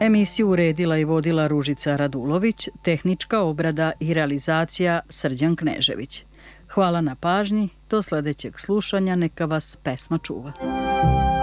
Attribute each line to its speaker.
Speaker 1: Emisiju uredila i vodila Ružica Radulović, tehnička obrada i realizacija Srđan Knežević. Hvala na pažnji, do sledećeg slušanja, neka vas pesma čuva.